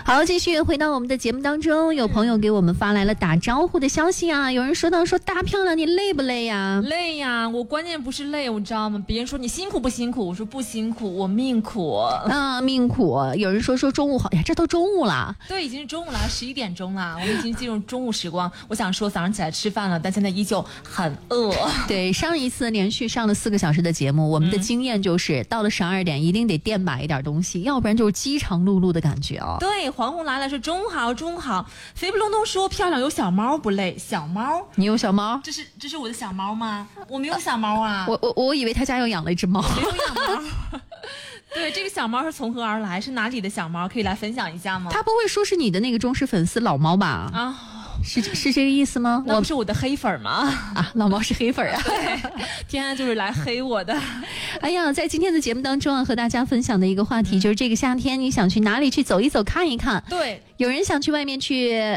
好，继续回到我们的节目当中，有朋友给我们发来了打招呼的消息啊，有人说到说大漂亮你累不累呀？ 累呀，我关键不是累，我知道吗？别人说你辛苦不辛苦，我说不辛苦，我命苦啊，命苦。有人说中午好呀，这都中午了。 对，已经是中午了，11点钟了，我们已经进入中午时光。我想说早上起来吃饭了，但现在依旧很饿。 对，上一次连续上了4个小时的节目，我们的经验就是到了12点一定得垫买一点东西，要不然就是饥肠辘辘的感觉哦。 对，黄红来了说中午好，中午好。肥不隆咚说漂亮有小猫不累，小猫？ 你有小猫？ 这是我的小猫吗？我没有小猫啊。 我以为他家又养了一只猫。 没有养猫。对，这个小猫是从何而来？是哪里的小猫？可以来分享一下吗？ 他不会说是你的那个忠实粉丝老猫吧？ 啊。 是这个意思吗？ 那不是我的黑粉吗？ 啊，老猫是黑粉啊！ 对，天天就是来黑我的。 哎呀，在今天的节目当中啊，和大家分享的一个话题就是这个夏天你想去哪里去走一走看一看？ 对， 有人想去外面去